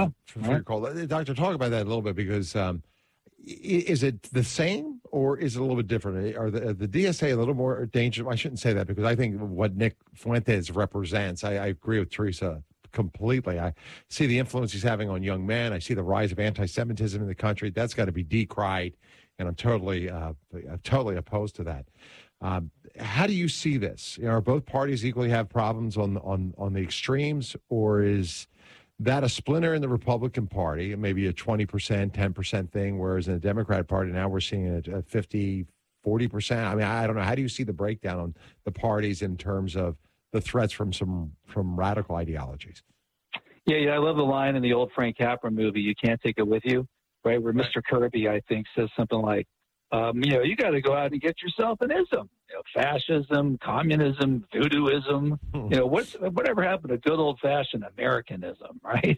for your call. Doctor, talk about that a little bit because is it the same or is it a little bit different? Are the DSA a little more dangerous? I shouldn't say that because I think what Nick Fuentes represents, I agree with Teresa completely. I see the influence he's having on young men. I see the rise of anti-Semitism in the country. That's got to be decried, and I'm totally opposed to that. How do you see this? Are both parties equally have problems on the extremes, or is that a splinter in the Republican Party, maybe a 20%, 10% thing, whereas in the Democratic Party now we're seeing a 50, 40%? I mean, I don't know. How do you see the breakdown on the parties in terms of the threats from radical ideologies? Yeah, I love the line in the old Frank Capra movie, "You Can't Take It With You," right? Where Mr. Kirby, I think, says something like, you got to go out and get yourself an ism. Fascism, communism, voodooism, whatever happened to good old-fashioned Americanism, right?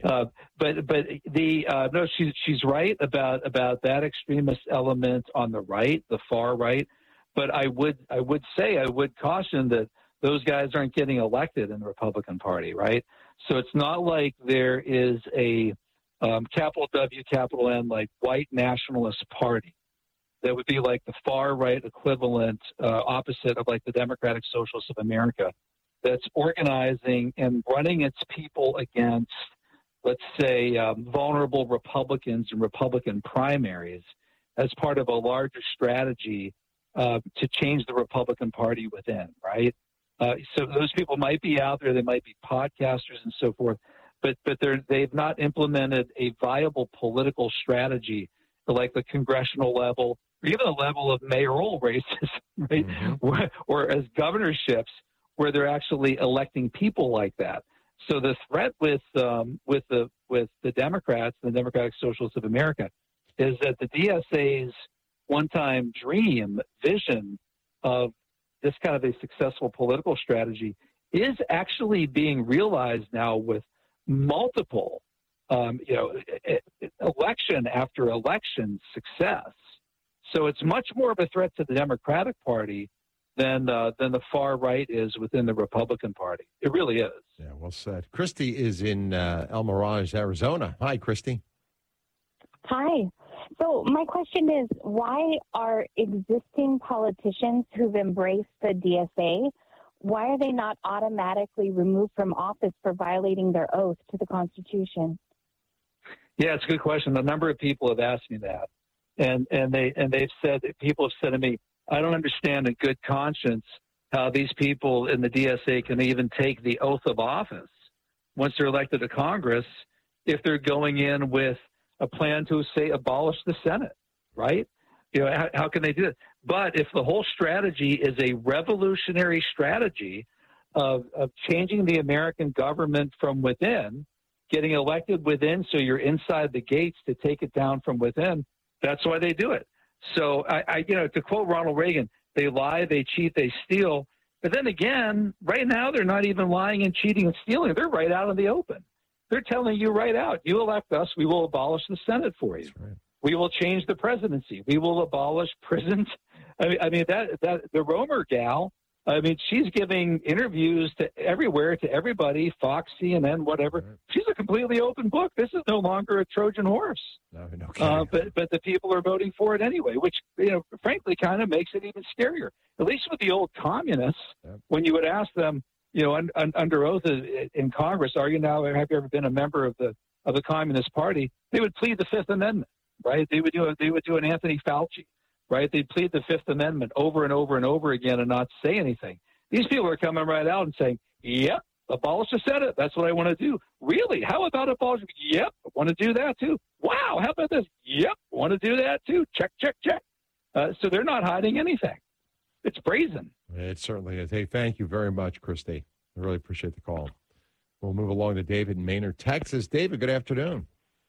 No, she's right about that extremist element on the right, the far right. But I would caution that those guys aren't getting elected in the Republican Party, right? So it's not like there is a capital W, capital N, like white nationalist party that would be like the far right equivalent, opposite of like the Democratic Socialists of America, that's organizing and running its people against, let's say, vulnerable Republicans and Republican primaries as part of a larger strategy to change the Republican Party within, right? So those people might be out there, they might be podcasters and so forth, but they've not implemented a viable political strategy like the congressional level, or even the level of mayoral races, right? Mm-hmm. Or as governorships, where they're actually electing people like that. So the threat with the Democrats, the Democratic Socialists of America, is that the DSA's one-time dream vision of this kind of a successful political strategy is actually being realized now with multiple, election after election success. So it's much more of a threat to the Democratic Party than the far right is within the Republican Party. It really is. Yeah, well said. Christy is in El Mirage, Arizona. Hi, Christy. Hi. So my question is, why are existing politicians who've embraced the DSA, why are they not automatically removed from office for violating their oath to the Constitution? Yeah, it's a good question. A number of people have asked me that. And they've said, people have said to me, I don't understand in good conscience how these people in the DSA can even take the oath of office once they're elected to Congress if they're going in with a plan to, say, abolish the Senate, right? How can they do it? But if the whole strategy is a revolutionary strategy of changing the American government from within, getting elected within so you're inside the gates to take it down from within, that's why they do it. So, to quote Ronald Reagan, they lie, they cheat, they steal. But then again, right now, they're not even lying and cheating and stealing. They're right out in the open. They're telling you right out, you elect us, we will abolish the Senate for you. Right. We will change the presidency. We will abolish prisons. I mean that the Romer gal, she's giving interviews to everywhere, to everybody, Fox, CNN, whatever. Right. She's a completely open book. This is no longer a Trojan horse. No kidding. But the people are voting for it anyway, which, frankly, kind of makes it even scarier. At least with the old communists, when you would ask them, under oath in Congress, have you ever been a member of the Communist Party? They would plead the Fifth Amendment, right? They would do an Anthony Fauci, right? They'd plead the Fifth Amendment over and over and over again and not say anything. These people are coming right out and saying, yep, abolish the Senate. That's what I want to do. Really? How about abolish? Yep, I want to do that too. Wow, how about this? Yep, want to do that too. Check, check, check. So they're not hiding anything. It's brazen. It certainly is. Hey, thank you very much, Christy. I really appreciate the call. We'll move along to David in Maynard, Texas. David, good afternoon.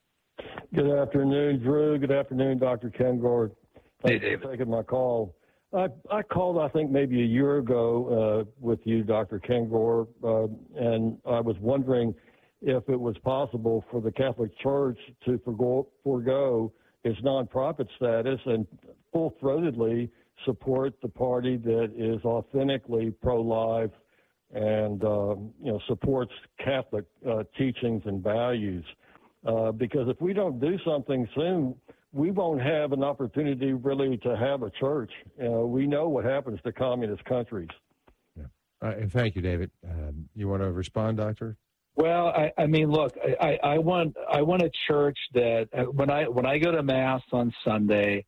Good afternoon, Drew. Good afternoon, Dr. Kengor. Hey, David. For taking my call. I called, I think, maybe a year ago with you, Dr. Kengor, and I was wondering if it was possible for the Catholic Church to forego its nonprofit status and full-throatedly support the party that is authentically pro-life and supports Catholic teachings and values. because if we don't do something soon, we won't have an opportunity really to have a church. We know what happens to communist countries. Yeah. And thank you, David. You want to respond, Doctor? Well, I mean, look, I want a church that when I go to Mass on Sunday,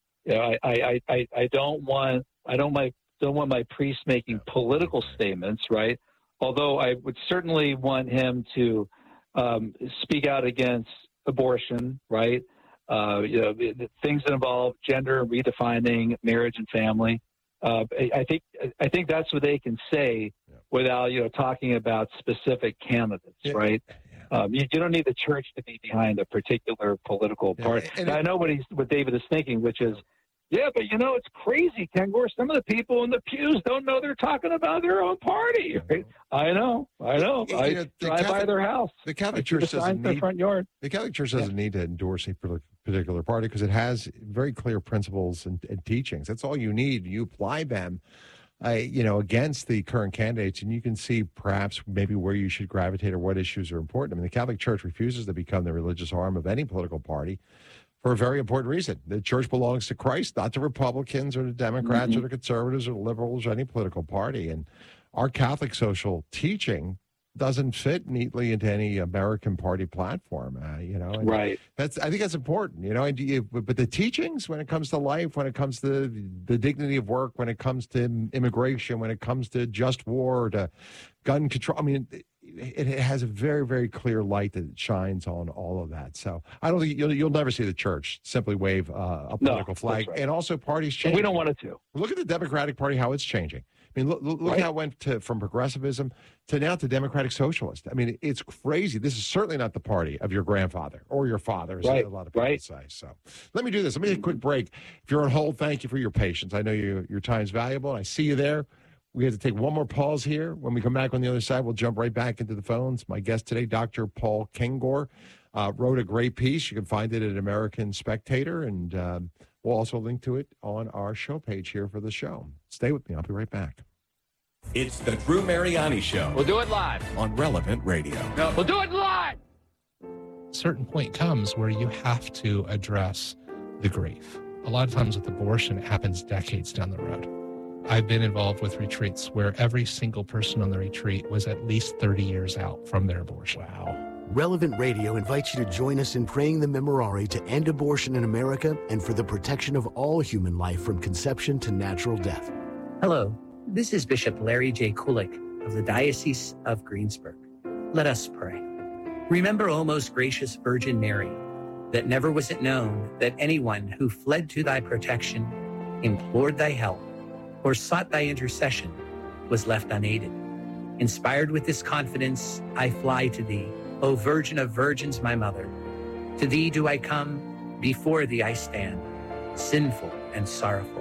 I don't want my priest making political statements, right? Although I would certainly want him to speak out against abortion, right? Things that involve gender, redefining marriage and family. I think that's what they can say without talking about specific candidates, right? You don't need the church to be behind a particular political party. And I know what David is thinking, which is, yeah, but it's crazy, Ken Gore. Some of the people in the pews don't know they're talking about their own party. Right? I know. I drive by their house. The Catholic Church doesn't need front yard. The Catholic Church doesn't need to endorse a particular party because it has very clear principles and teachings. That's all you need. You apply them, against the current candidates, and you can see perhaps maybe where you should gravitate or what issues are important. I mean, the Catholic Church refuses to become the religious arm of any political party for a very important reason. The church belongs to Christ, not to Republicans or to Democrats or to conservatives or liberals or any political party. And our Catholic social teaching doesn't fit neatly into any American party platform, and right. I think that's important, but the teachings when it comes to life, when it comes to the dignity of work, when it comes to immigration, when it comes to just war, to gun control, I mean, it has a very, very clear light that shines on all of that. So I don't think you'll never see the church simply wave a political flag. Right. And also parties change. We don't want it to. Look at the Democratic Party, how it's changing. I mean, look right. How it went from progressivism to now to Democratic Socialist. I mean, it's crazy. This is certainly not the party of your grandfather or your father, as a lot of people say. So let me do this. Let me take a quick break. If you're on hold, thank you for your patience. I know your time's valuable, and I see you there. We have to take one more pause here. When we come back on the other side, we'll jump right back into the phones. My guest today, Dr. Paul Kengor, wrote a great piece. You can find it at American Spectator, and we'll also link to it on our show page here for the show. Stay with me. I'll be right back. It's the Drew Mariani Show. We'll do it live. On Relevant Radio. No, we'll do it live. A certain point comes where you have to address the grief. A lot of times with abortion, it happens decades down the road. I've been involved with retreats where every single person on the retreat was at least 30 years out from their abortion. Wow. Relevant Radio invites you to join us in praying the Memorare to end abortion in America and for the protection of all human life from conception to natural death. Hello, this is Bishop Larry J. Kulik of the Diocese of Greensburg. Let us pray. Remember, O most gracious Virgin Mary, that never was it known that anyone who fled to thy protection, implored thy help, or sought thy intercession was left unaided. Inspired with this confidence, I fly to thee, O Virgin of Virgins, my mother. To thee do I come, before thee I stand, sinful and sorrowful.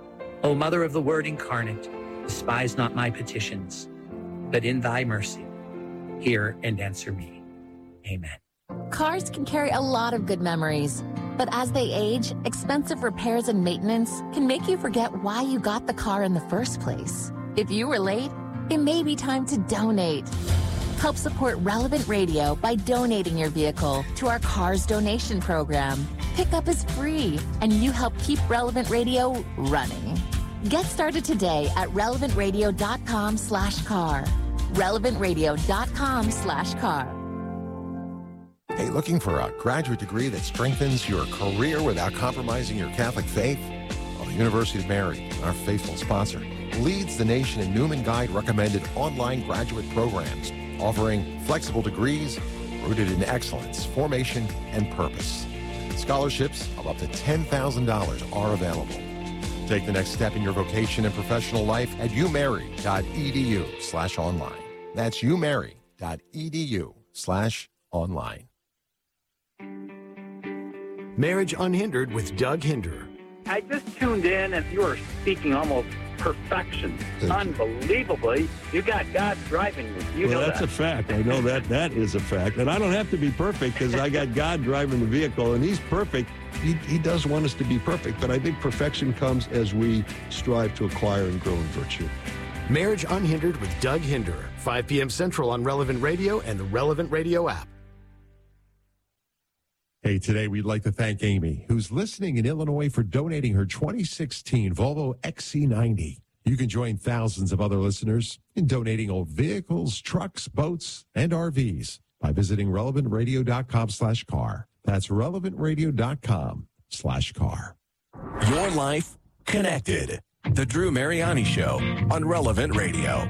O Mother of the Word incarnate, despise not my petitions, but in thy mercy, hear and answer me. Amen. Cars can carry a lot of good memories, but as they age, expensive repairs and maintenance can make you forget why you got the car in the first place. If you were late, it may be time to donate. Help support Relevant Radio by donating your vehicle to our Cars Donation Program. Pickup is free, and you help keep Relevant Radio running. Get started today at relevantradio.com/car. relevantradio.com/car. Hey, looking for a graduate degree that strengthens your career without compromising your Catholic faith? Well, the University of Mary, our faithful sponsor, leads the nation in Newman Guide recommended online graduate programs, offering flexible degrees rooted in excellence, formation, and purpose. Scholarships of up to $10,000 are available. Take the next step in your vocation and professional life at umary.edu/online. That's umary.edu/online. Marriage Unhindered with Doug Hinder. I just tuned in and you were speaking almost perfection. Unbelievably. You got God driving you. Well, that's a fact. I know that. That is a fact. And I don't have to be perfect because I got God driving the vehicle, and he's perfect. He does want us to be perfect, but I think perfection comes as we strive to acquire and grow in virtue. Marriage Unhindered with Doug Hinder, 5 p.m. Central on Relevant Radio and the Relevant Radio app. Hey, today we'd like to thank Amy, who's listening in Illinois, for donating her 2016 Volvo XC90. You can join thousands of other listeners in donating old vehicles, trucks, boats, and RVs by visiting relevantradio.com/car. That's relevantradio.com/car. Your life connected. The Drew Mariani Show on Relevant Radio.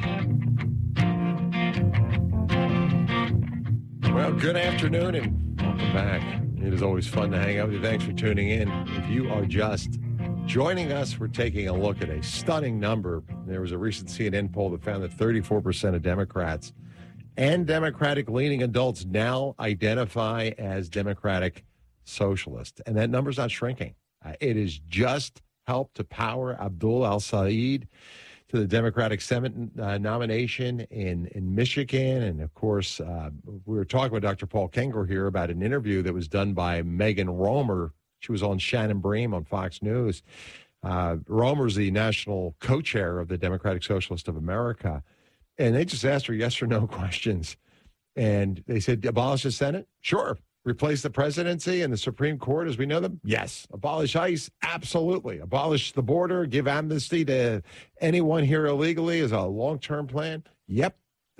Well, good afternoon and welcome back. It is always fun to hang out with you. Thanks for tuning in. If you are just joining us, we're taking a look at a stunning number. There was a recent CNN poll that found that 34% of Democrats and Democratic-leaning adults now identify as Democratic socialist. And that number's not shrinking. It has just helped to power Abdul al-Said to the Democratic Senate nomination in Michigan. And, of course, we were talking with Dr. Paul Kengor here about an interview that was done by Megan Romer. She was on Shannon Bream on Fox News. Romer's the national co-chair of the Democratic Socialist of America. And they just asked her yes or no questions. And they said, abolish the Senate? Sure. Replace the presidency and the Supreme Court as we know them? Yes. Abolish ICE? Absolutely. Abolish the border, give amnesty to anyone here illegally as a long-term plan? Yep.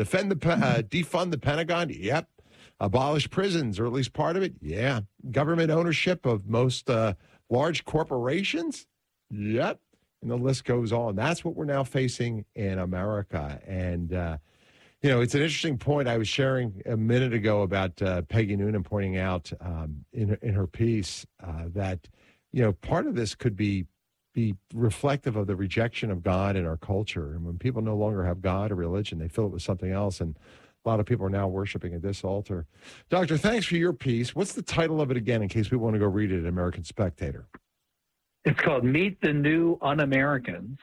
Defund the Pentagon? Yep. Abolish prisons, or at least part of it? Yeah. Government ownership of most large corporations? Yep. And the list goes on. That's what we're now facing in America. And, it's an interesting point I was sharing a minute ago about Peggy Noonan pointing out in her piece that, part of this could be reflective of the rejection of God in our culture. And when people no longer have God or religion, they fill it with something else. And a lot of people are now worshiping at this altar. Doctor, thanks for your piece. What's the title of it again, in case we want to go read it at American Spectator? It's called Meet the New Un-Americans,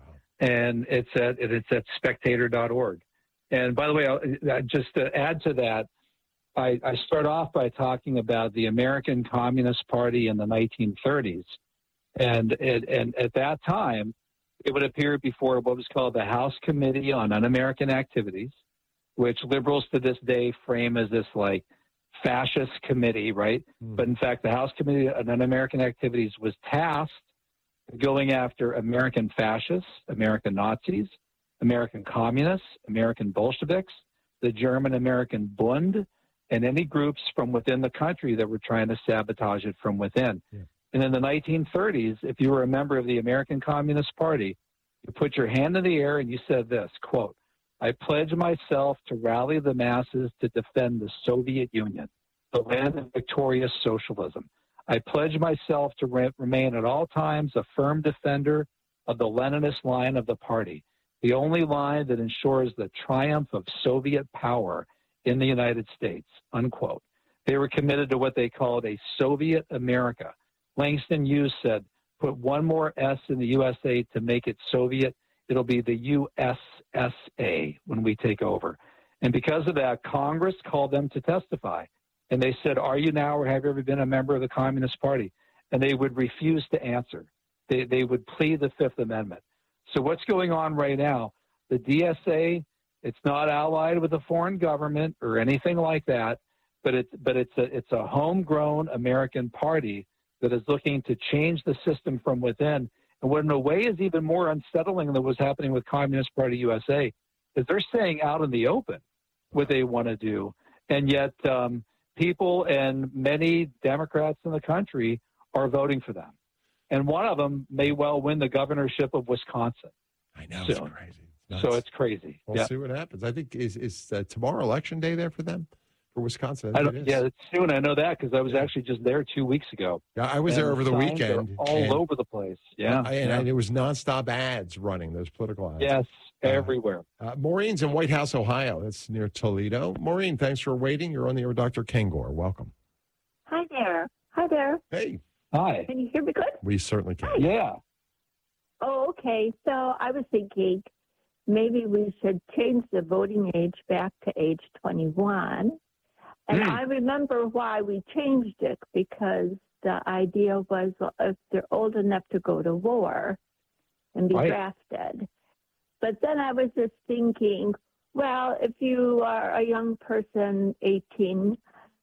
and it's at spectator.org. And by the way, just to add to that, I start off by talking about the American Communist Party in the 1930s. And at that time, it would appear before what was called the House Committee on Un-American Activities, which liberals to this day frame as this like fascist committee, right? But in fact, the House Committee on Un-American Activities was tasked with going after American fascists, American Nazis, American communists, American Bolsheviks, the German-American Bund, and any groups from within the country that were trying to sabotage it from within. Yeah. And in the 1930s, if you were a member of the American Communist Party, you put your hand in the air and you said this, quote, I pledge myself to rally the masses to defend the Soviet Union, the land of victorious socialism. I pledge myself to remain at all times a firm defender of the Leninist line of the party, the only line that ensures the triumph of Soviet power in the United States, unquote. They were committed to what they called a Soviet America. Langston Hughes said, put one more S in the USA to make it Soviet. It'll be the USSA when we take over. And because of that, Congress called them to testify. And they said, are you now or have you ever been a member of the Communist Party? And they would refuse to answer. They would plead the Fifth Amendment. So what's going on right now? The DSA, it's not allied with a foreign government or anything like that, but it's a homegrown American party that is looking to change the system from within. And what in a way is even more unsettling than what's happening with Communist Party USA is they're saying out in the open what they want to do. And yet people and many Democrats in the country are voting for them. And one of them may well win the governorship of Wisconsin. I know, soon. It's crazy. So it's crazy. We'll see what happens. I think is tomorrow election day there for them, for Wisconsin? Yeah, it's soon. I know that because I was actually just there 2 weeks ago. Yeah, I was there over the weekend. All over the place. Yeah. And it was nonstop ads running, those political ads. Yes, everywhere. Maureen's in White House, Ohio. That's near Toledo. Maureen, thanks for waiting. You're on the air with Dr. Kengor. Welcome. Hi there. Hey. Hi. Can you hear me good? We certainly can. Hi. Yeah. Oh, okay. So I was thinking maybe we should change the voting age back to age 21. And I remember why we changed it, because the idea was, well, if they're old enough to go to war and be drafted. But then I was just thinking, well, if you are a young person, 18,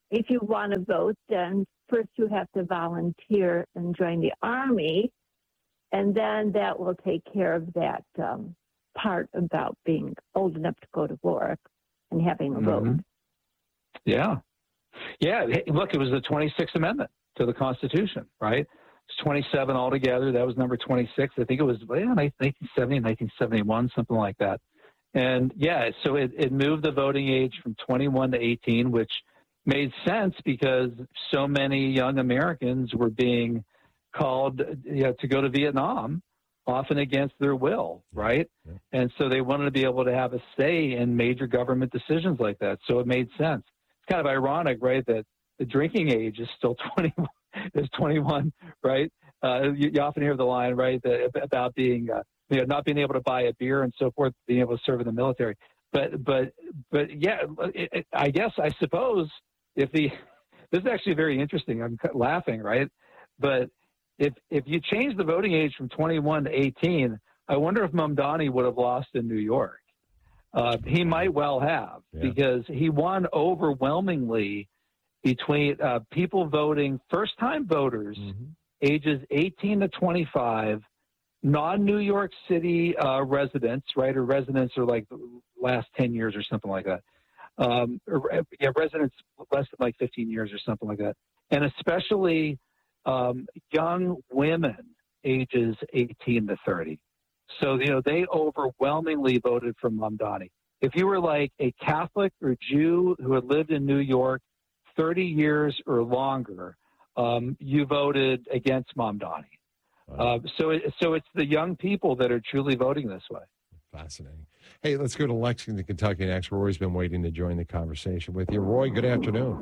if you want to vote, then first you have to volunteer and join the Army, and then that will take care of that part about being old enough to go to work and having a vote. Yeah. Yeah. Look, it was the 26th Amendment to the Constitution, right? It's 27 altogether. That was number 26. I think it was 1970, 1971, something like that. And yeah, so it moved the voting age from 21 to 18, which made sense because so many young Americans were being called to go to Vietnam, often against their will, right? Yeah. And so they wanted to be able to have a say in major government decisions like that. So it made sense. It's kind of ironic, right, that the drinking age is still 21, right? You often hear the line, right, about being not being able to buy a beer and so forth, being able to serve in the military. But yeah, I suppose this is actually very interesting. I'm laughing, right? But if you change the voting age from 21 to 18, I wonder if Mamdani would have lost in New York. He might well have, because he won overwhelmingly between people voting, first-time voters, ages 18 to 25, non-New York City residents, right, or residents are like the last 10 years or something like that. Residents less than like 15 years or something like that. And especially young women ages 18 to 30. So, they overwhelmingly voted for Mamdani. If you were like a Catholic or Jew who had lived in New York 30 years or longer, you voted against Mamdani. So it's the young people that are truly voting this way. Fascinating. Hey, let's go to Lexington, Kentucky next. Roy's been waiting to join the conversation with you. Roy, good afternoon.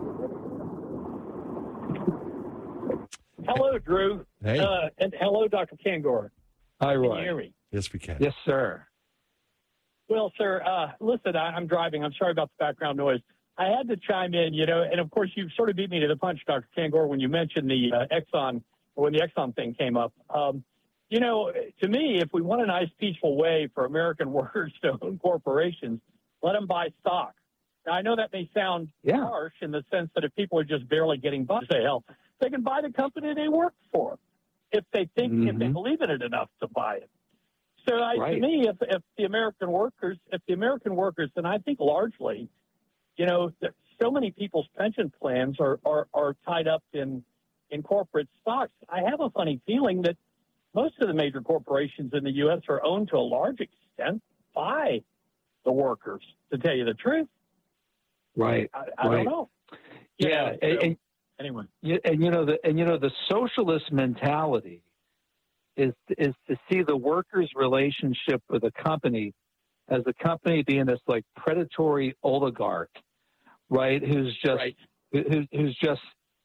Hello, Drew. Hey. And hello, Dr. Kangor. Hi, Roy. Can you hear me? Yes, we can. Yes, sir. Well, sir, listen, I'm driving. I'm sorry about the background noise. I had to chime in, and of course you sort of beat me to the punch, Dr. Kangor, when you mentioned the Exxon, or when the Exxon thing came up. To me, if we want a nice, peaceful way for American workers to own corporations, let them buy stock. Now, I know that may sound harsh in the sense that if people are just barely getting by, say, hell, they can buy the company they work for if they think, if they believe in it enough to buy it. So to me, if the American workers, and I think largely, so many people's pension plans are tied up in corporate stocks. I have a funny feeling that most of the major corporations in the U.S. are owned to a large extent by the workers, to tell you the truth. Right. I don't know. Yeah. Anyway. The socialist mentality is to see the workers' relationship with a company as the company being this like predatory oligarch, right? Who's just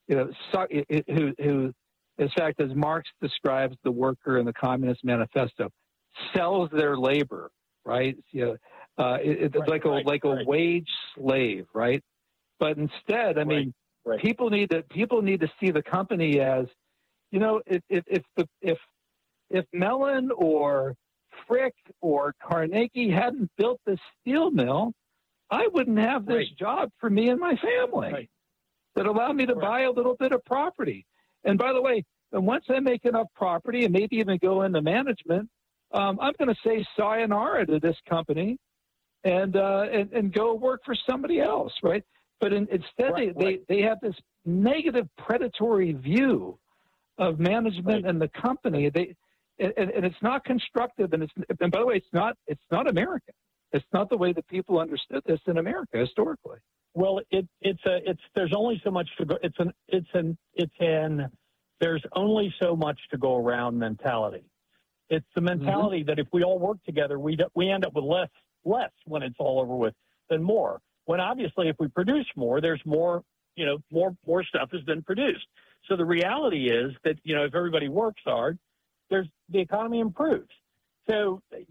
who, in fact, as Marx describes the worker in the Communist Manifesto, sells their labor, right? It's like a wage slave, right? But instead, I mean, people need to see the company as, if Mellon or Frick or Carnegie hadn't built this steel mill, I wouldn't have this job for me and my family that allowed me to buy a little bit of property. And by the way, once I make enough property and maybe even go into management, I'm going to say sayonara to this company and go work for somebody else, right? But instead, they have this negative predatory view of management and the company. And it's not constructive, and by the way, it's not American. It's not the way that people understood this in America historically. Well, there's only so much to go. There's only so much to go around mentality. It's the mentality that if we all work together, we end up with less when it's all over with than more. When obviously, if we produce more, there's more. More stuff has been produced. So the reality is that if everybody works hard, the economy improves. So I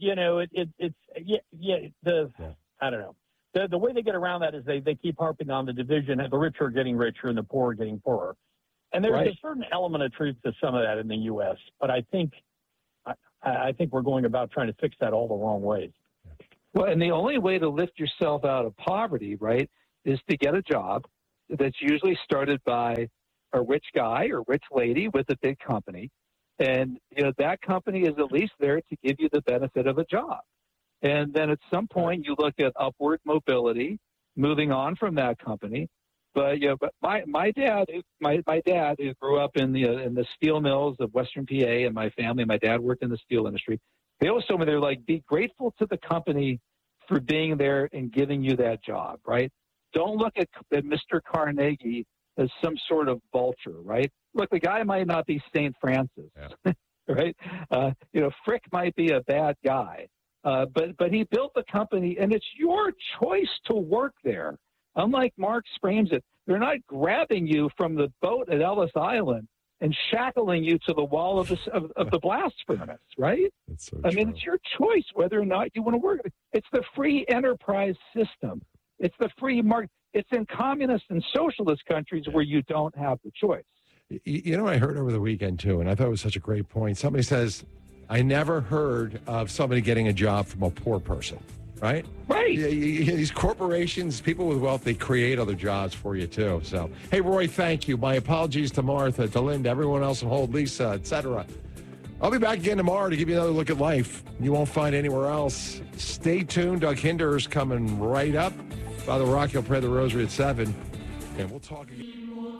don't know. The way they get around that is they keep harping on the division. The rich are getting richer and the poor are getting poorer. And there's a certain element of truth to some of that in the U.S. But I think we're going about trying to fix that all the wrong ways. Well, and the only way to lift yourself out of poverty, right, is to get a job that's usually started by a rich guy or rich lady with a big company. And, that company is at least there to give you the benefit of a job. And then at some point you look at upward mobility, moving on from that company. But my dad who grew up in the steel mills of Western PA, and my family, my dad worked in the steel industry. They always told me, they're like, be grateful to the company for being there and giving you that job, right? Don't look at Mr. Carnegie as some sort of vulture, right? Look, the guy might not be St. Francis, right? Frick might be a bad guy, but he built the company, and it's your choice to work there. Unlike Marx frames it, they're not grabbing you from the boat at Ellis Island and shackling you to the wall of the blast furnace, right? That's so I mean, it's your choice whether or not you want to work. It's the free enterprise system. It's the free market. It's in communist and socialist countries where you don't have the choice. I heard over the weekend, too, and I thought it was such a great point. Somebody says, I never heard of somebody getting a job from a poor person, right? Right. These corporations, people with wealth, they create other jobs for you, too. So, hey, Roy, thank you. My apologies to Martha, to Linda, everyone else on hold, Lisa, etc. I'll be back again tomorrow to give you another look at life you won't find anywhere else. Stay tuned. Doug Hinder's coming right up. Father Rocky will pray the rosary at 7, and we'll talk again.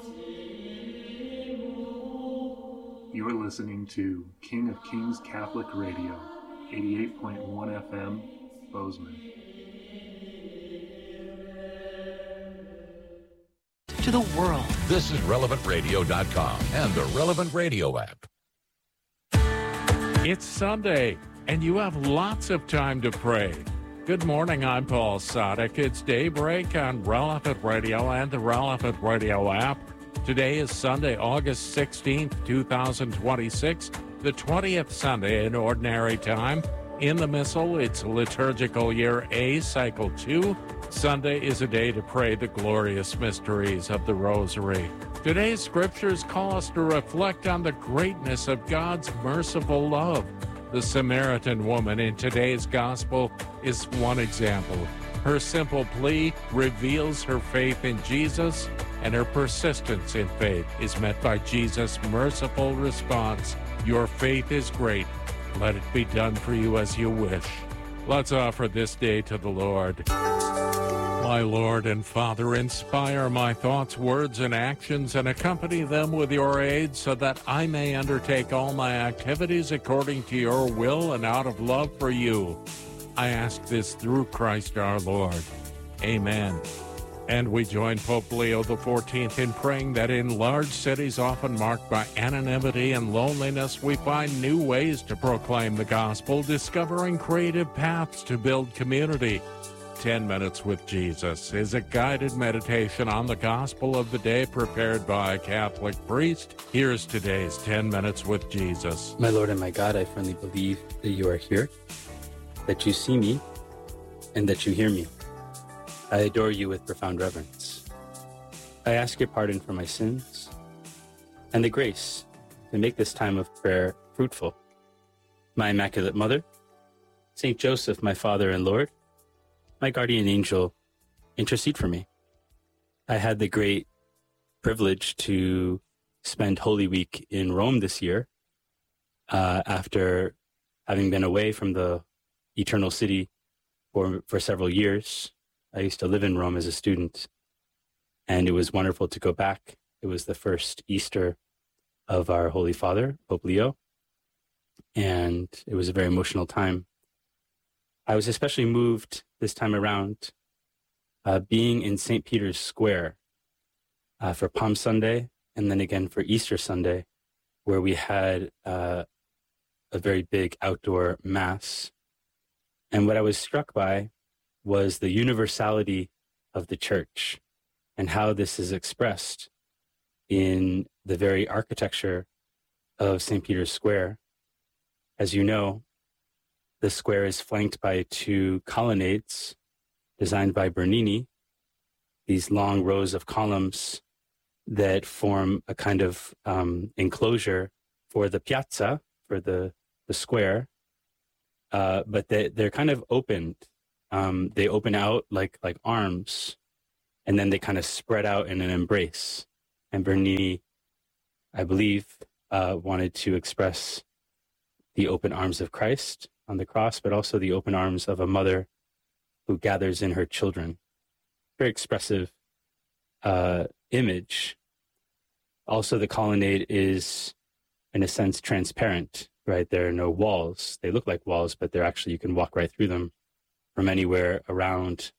You're listening to King of Kings Catholic Radio, 88.1 FM, Bozeman. To the world. This is RelevantRadio.com and the Relevant Radio app. It's Sunday, and you have lots of time to pray. Good morning, I'm Paul Sadek. It's Daybreak on Relevant Radio and the Relevant Radio app. Today is Sunday, August 16th, 2026, the 20th Sunday in Ordinary Time. In the Missal, it's liturgical year A, cycle 2. Sunday is a day to pray the glorious mysteries of the Rosary. Today's scriptures call us to reflect on the greatness of God's merciful love. The Samaritan woman in today's gospel is one example. Her simple plea reveals her faith in Jesus, and her persistence in faith is met by Jesus' merciful response, "Your faith is great. Let it be done for you as you wish." Let's offer this day to the Lord. My Lord and Father, inspire my thoughts, words, and actions, and accompany them with your aid so that I may undertake all my activities according to your will and out of love for you. I ask this through Christ our Lord. Amen. And we join Pope Leo XIV in praying that in large cities often marked by anonymity and loneliness, we find new ways to proclaim the gospel, discovering creative paths to build community. 10 Minutes with Jesus is a guided meditation on the gospel of the day prepared by a Catholic priest. Here's today's 10 Minutes with Jesus. My Lord and my God, I firmly believe that you are here, that you see me, and that you hear me. I adore you with profound reverence. I ask your pardon for my sins and the grace to make this time of prayer fruitful. My Immaculate Mother, Saint Joseph, my Father and Lord, my guardian angel, intercede for me. I had the great privilege to spend Holy Week in Rome this year after having been away from the Eternal City for several years. I used to live in Rome as a student, and it was wonderful to go back. It was the first Easter of our Holy Father, Pope Leo, and it was a very emotional time. I was especially moved this time around being in St. Peter's Square for Palm Sunday, and then again for Easter Sunday, where we had a very big outdoor mass. And what I was struck by was the universality of the church and how this is expressed in the very architecture of St. Peter's Square. As you know, the square is flanked by 2 colonnades designed by Bernini, these long rows of columns that form a kind of enclosure for the piazza, for the square, but they're kind of opened. They open out like arms, and then they kind of spread out in an embrace. And Bernini, I believe, wanted to express the open arms of Christ on the cross, but also the open arms of a mother who gathers in her children. Very expressive image. Also, the colonnade is, in a sense, transparent, right? There are no walls. They look like walls, but they're actually, you can walk right through them from anywhere around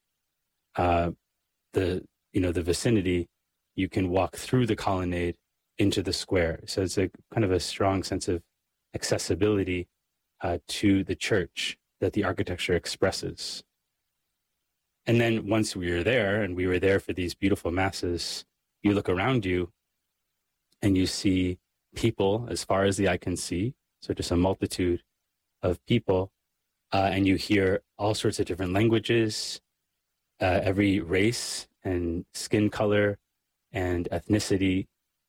the vicinity. You can walk through the colonnade into the square. So it's a kind of a strong sense of accessibility to the church that the architecture expresses. And then once we were there, and we were there for these beautiful masses, you look around you and you see people as far as the eye can see. So just a multitude of people. And you hear all sorts of different languages, every race and skin color and ethnicity.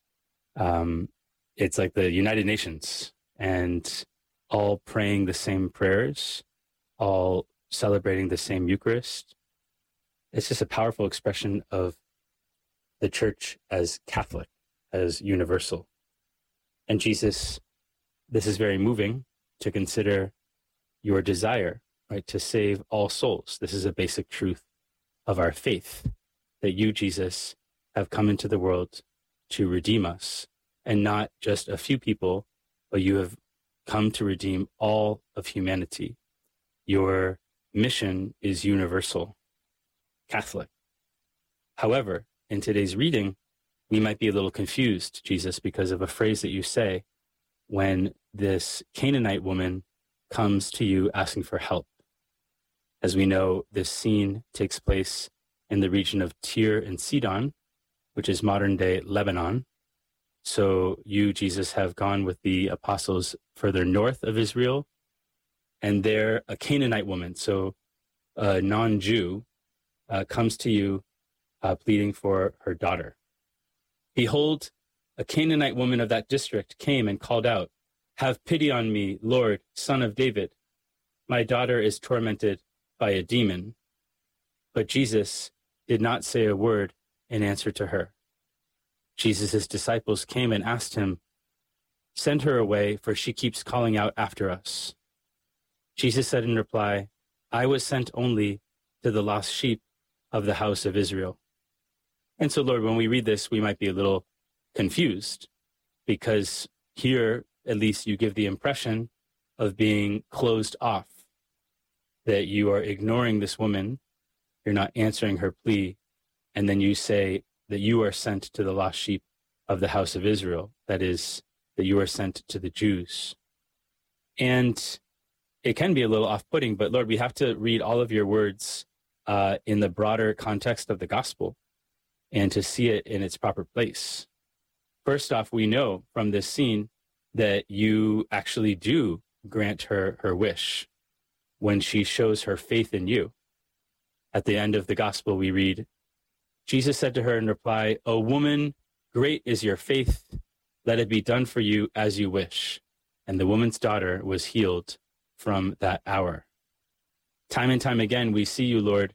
It's like the United Nations, and all praying the same prayers, all celebrating the same Eucharist. It's just a powerful expression of the church as Catholic, as universal. And Jesus, this is very moving to consider your desire, right, to save all souls. This is a basic truth of our faith, that you, Jesus, have come into the world to redeem us, and not just a few people, but you have come to redeem all of humanity. Your mission is universal, Catholic. However, in today's reading, we might be a little confused, Jesus, because of a phrase that you say when this Canaanite woman comes to you asking for help. As we know, this scene takes place in the region of Tyre and Sidon, which is modern-day Lebanon. So you, Jesus, have gone with the apostles further north of Israel, and there a Canaanite woman, so a non-Jew, comes to you pleading for her daughter. Behold, a Canaanite woman of that district came and called out, "Have pity on me, Lord, Son of David. My daughter is tormented by a demon." But Jesus did not say a word in answer to her. Jesus' disciples came and asked him, "Send her away, for she keeps calling out after us." Jesus said in reply, "I was sent only to the lost sheep of the house of Israel." And so, Lord, when we read this, we might be a little confused, because here, at least, you give the impression of being closed off, that you are ignoring this woman, you're not answering her plea, and then you say that you are sent to the lost sheep of the house of Israel, that is, that you are sent to the Jews. And it can be a little off-putting, but Lord, we have to read all of your words in the broader context of the gospel and to see it in its proper place. First off, we know from this scene that you actually do grant her her wish when she shows her faith in you. At the end of the gospel, we read, Jesus said to her in reply, "O woman, great is your faith. Let it be done for you as you wish." And the woman's daughter was healed from that hour. Time and time again, we see you, Lord,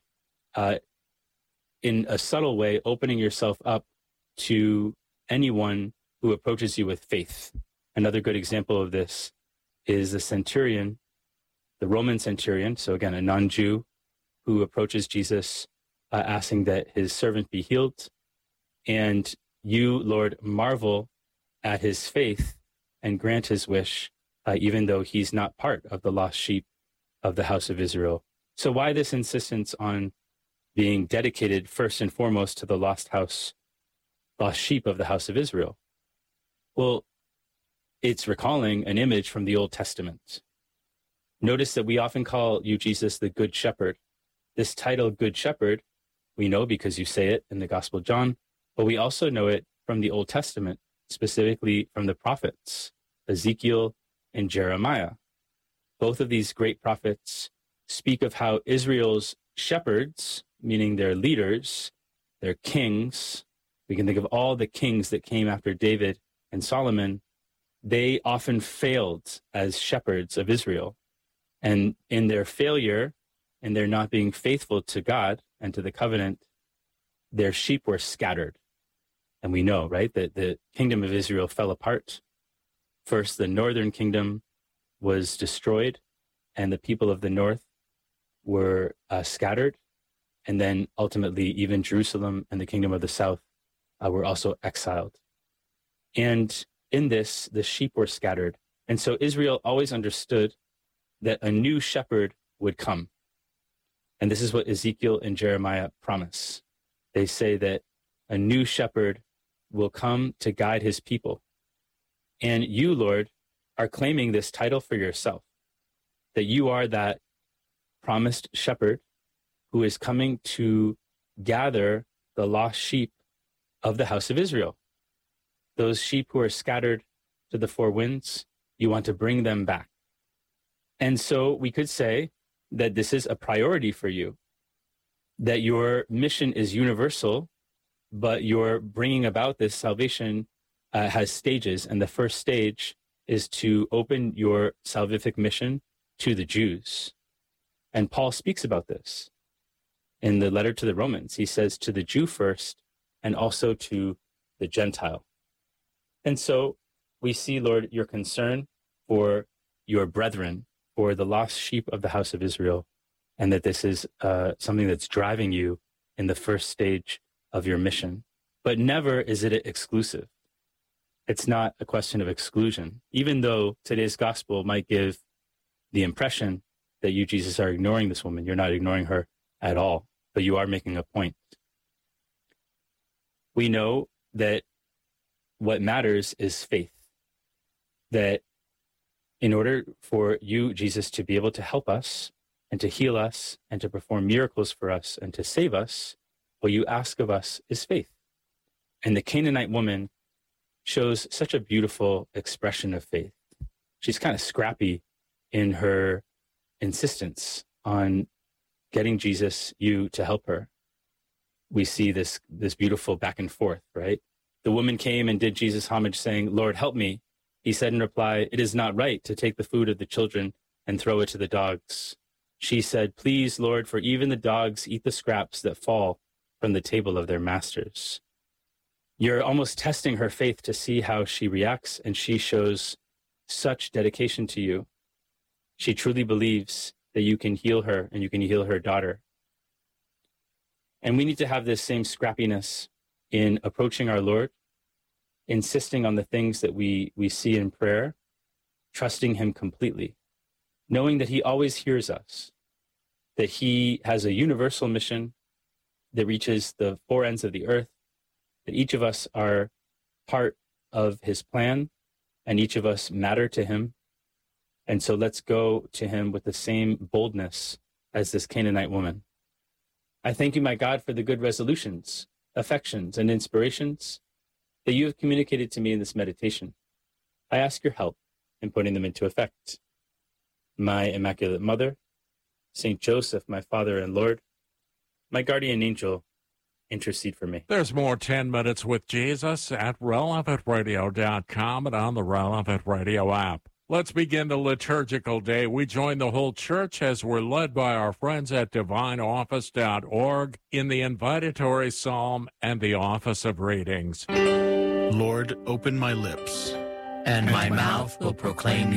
in a subtle way, opening yourself up to anyone who approaches you with faith. Another good example of this is the centurion, the Roman centurion, so again, a non-Jew, who approaches Jesus asking that his servant be healed. And you, Lord, marvel at his faith and grant his wish, even though he's not part of the lost sheep of the house of Israel. So why this insistence on being dedicated first and foremost to the lost sheep of the house of Israel? Well, it's recalling an image from the Old Testament. Notice that we often call you, Jesus, the Good Shepherd. This title, Good Shepherd, we know because you say it in the Gospel of John, but we also know it from the Old Testament, specifically from the prophets, Ezekiel and Jeremiah. Both of these great prophets speak of how Israel's shepherds, meaning their leaders, their kings, we can think of all the kings that came after David and Solomon, they often failed as shepherds of Israel. And in their failure, and their not being faithful to God and to the covenant, their sheep were scattered. And we know, right, that the kingdom of Israel fell apart. First, the northern kingdom was destroyed, and the people of the north were scattered. And then ultimately, even Jerusalem and the kingdom of the south were also exiled. And in this, the sheep were scattered. And so Israel always understood that a new shepherd would come. And this is what Ezekiel and Jeremiah promise. They say that a new shepherd will come to guide his people. And you, Lord, are claiming this title for yourself, that you are that promised shepherd who is coming to gather the lost sheep of the house of Israel. Those sheep who are scattered to the four winds, you want to bring them back. And so we could say that this is a priority for you, that your mission is universal, but your bringing about this salvation has stages. And the first stage is to open your salvific mission to the Jews. And Paul speaks about this in the letter to the Romans. He says to the Jew first, and also to the Gentile. And so we see, Lord, your concern for your brethren, for the lost sheep of the house of Israel, and that this is something that's driving you in the first stage of your mission. But never is it exclusive. It's not a question of exclusion, even though today's gospel might give the impression that you, Jesus, are ignoring this woman. You're not ignoring her at all, but you are making a point. We know that what matters is faith, that in order for you, Jesus, to be able to help us and to heal us and to perform miracles for us and to save us, what you ask of us is faith. And the Canaanite woman shows such a beautiful expression of faith. She's kind of scrappy in her insistence on getting Jesus, you, to help her. We see this beautiful back and forth, right? The woman came and did Jesus homage, saying, "Lord, help me." He said in reply, "It is not right to take the food of the children and throw it to the dogs." She said, "Please, Lord, for even the dogs eat the scraps that fall from the table of their masters." You're almost testing her faith to see how she reacts, and she shows such dedication to you. She truly believes that you can heal her and you can heal her daughter. And we need to have this same scrappiness in approaching our Lord, insisting on the things that we see in prayer, trusting him completely, knowing that he always hears us, that he has a universal mission that reaches the four ends of the earth, that each of us are part of his plan and each of us matter to him. And so let's go to him with the same boldness as this Canaanite woman. I thank you, my God, for the good resolutions, affections, and inspirations that you have communicated to me in this meditation. I ask your help in putting them into effect. My Immaculate Mother, Saint Joseph, my Father and Lord, my guardian angel, intercede for me. There's more 10 Minutes with Jesus at relevantradio.com and on the Relevant Radio app. Let's begin the liturgical day. We join the whole church as we're led by our friends at divineoffice.org in the invitatory psalm and the office of readings. Lord, open my lips, and my mouth will proclaim